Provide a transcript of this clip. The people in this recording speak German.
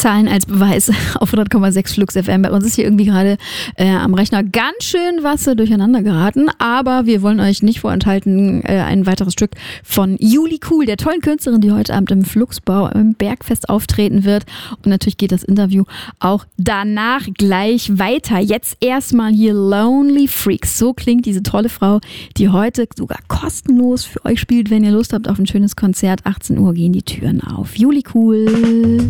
Zahlen als Beweis auf 100,6 Flux FM. Bei uns ist hier irgendwie gerade am Rechner ganz schön was durcheinander geraten, aber wir wollen euch nicht vorenthalten, ein weiteres Stück von Juli Cool, der tollen Künstlerin, die heute Abend im Fluxbau im Bergfest auftreten wird. Und natürlich geht das Interview auch danach gleich weiter. Jetzt erstmal hier Lonely Freaks. So klingt diese tolle Frau, die heute sogar kostenlos für euch spielt, wenn ihr Lust habt auf ein schönes Konzert. 18 Uhr gehen die Türen auf. Juli Cool.